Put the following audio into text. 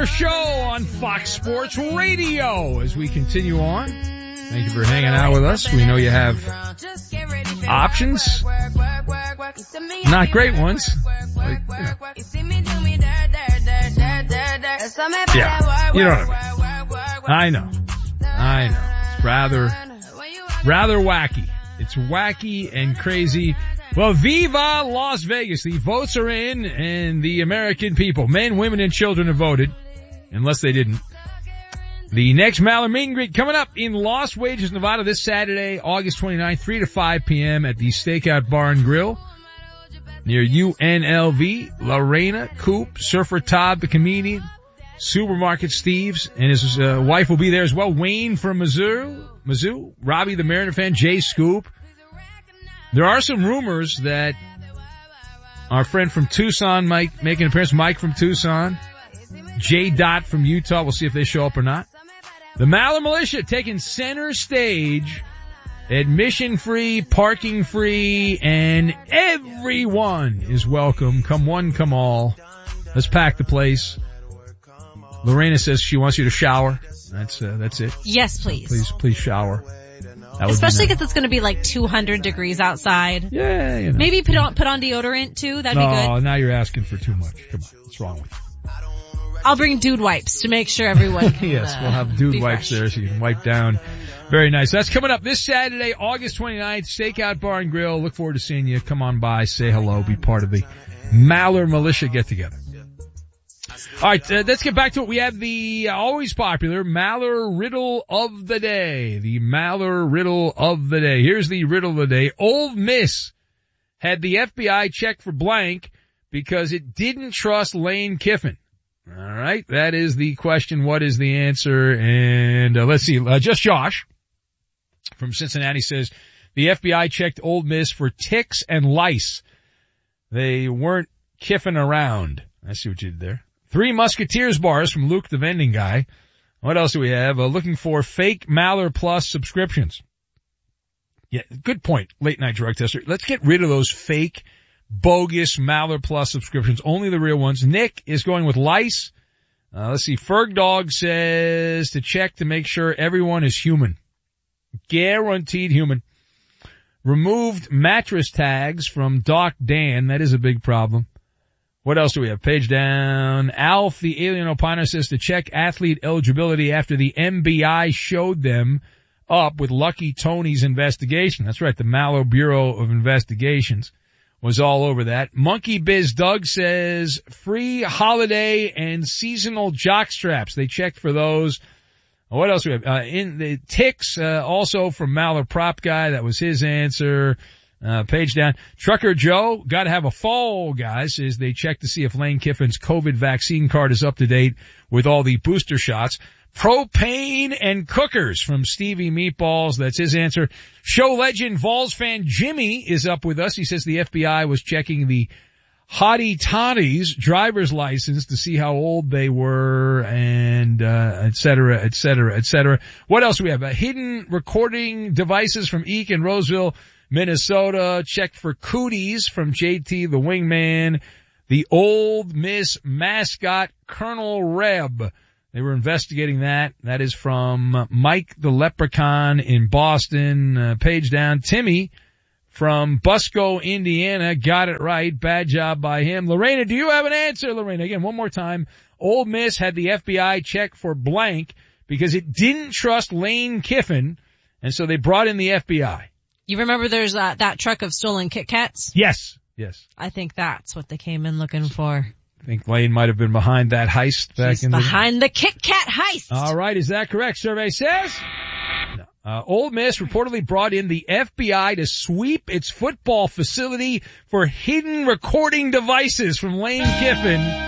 Maller Show on Fox Sports Radio as we continue on. Thank you for hanging out with us. We know you have options. Not great ones. Like, yeah, you know what I mean. I know. It's rather wacky. It's wacky and crazy. Well, Viva Las Vegas. The votes are in, and the American people, men, women, and children have voted, unless they didn't. The next Maller Meet and Greet coming up in Las Vegas, Nevada this Saturday, August 29th, 3 to 5 p.m. at the Stakeout Bar and Grill near UNLV. Lorena, Coop, Surfer Todd, the comedian, Supermarket Steve's, and his wife will be there as well. Wayne from Mizzou, Robbie the Mariner fan, Jay Scoop. There are some rumors that our friend from Tucson might make an appearance. Mike from Tucson, J. Dot from Utah. We'll see if they show up or not. The Maller Militia taking center stage. Admission free, parking free, and everyone is welcome. Come one, come all. Let's pack the place. Lorena says she wants you to shower. That's it. Yes, please. Please shower. Especially because it's going to be like 200 degrees outside. Yeah, you know. Maybe put on deodorant too. That'd be good. No, now you're asking for too much. Come on. What's wrong with you? I'll bring dude wipes to make sure everyone can, yes, we'll have dude wipes fresh. there so you can wipe down. Very nice. That's coming up this Saturday, August 29th, Stakeout Bar and Grill. Look forward to seeing you. Come on by, say hello, be part of the Maller Militia get-together. All right, let's get back to it. We have the always popular Maller Riddle of the Day. The Maller Riddle of the Day. Here's the riddle of the day. Ole Miss had the FBI check for blank because it didn't trust Lane Kiffin. All right, that is the question. What is the answer? And let's see. Just Josh from Cincinnati says the FBI checked Ole Miss for ticks and lice. They weren't Kiffin around. I see what you did there. Three Musketeers bars from Luke, the vending guy. What else do we have? Looking for fake Maller Plus subscriptions. Yeah, good point, late night drug tester. Let's get rid of those fake, bogus Maller Plus subscriptions. Only the real ones. Nick is going with lice. Let's see. Ferg Dog says to check to make sure everyone is human. Guaranteed human. Removed mattress tags from Doc Dan. That is a big problem. What else do we have? Page down. Alf, the alien opiner, says to check athlete eligibility after the MBI showed them up with Lucky Tony's investigation. That's right. The Maller Bureau of Investigations was all over that. Monkey Biz Doug says free holiday and seasonal jock straps. They checked for those. What else do we have? In the ticks, also from Maller Prop Guy. That was his answer. Page down. Trucker Joe, gotta have a fall, guys, says they check to see if Lane Kiffin's COVID vaccine card is up to date with all the booster shots. Propane and cookers from Stevie Meatballs. That's his answer. Show legend Vols fan Jimmy is up with us. He says the FBI was checking the Hottie Toddy's driver's license to see how old they were and, et cetera, et cetera, et cetera. What else do we have? Hidden recording devices from Eek in Roseville, Minnesota. Checked for cooties from JT the Wingman. The Ole Miss mascot, Colonel Reb. They were investigating that. That is from Mike the Leprechaun in Boston. Page down. Timmy from Busco, Indiana. Got it right. Bad job by him. Lorena, do you have an answer, Lorena? Again, one more time. Ole Miss had the FBI check for blank because it didn't trust Lane Kiffin, and so they brought in the FBI. You remember there's that truck of stolen Kit Kats? Yes. Yes. I think that's what they came in looking for. I think Lane might have been behind that heist back in behind the Kit Kat heist. All right. Is that correct? Survey says? No. Ole Miss reportedly brought in the FBI to sweep its football facility for hidden recording devices from Lane Kiffin.